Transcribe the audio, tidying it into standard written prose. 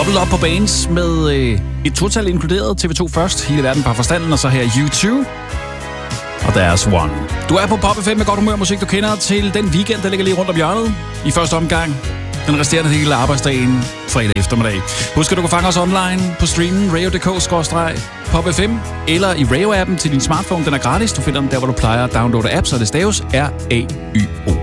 Dobbelt op på bands med et total inkluderet. TV2 først, hele verden på forstanden, og så her U2 og deres One. Du er på Pop FM med godt humør musik, du kender til den weekend, der ligger lige rundt om hjørnet. I første omgang, den resterende del af arbejdsdagen, fredag eftermiddag. Husk, at du kan fange os online på streamen radio.dk/popfm eller i Radio-appen til din smartphone. Den er gratis. Du finder den der, hvor du plejer at downloade apps, og det staves RAYO.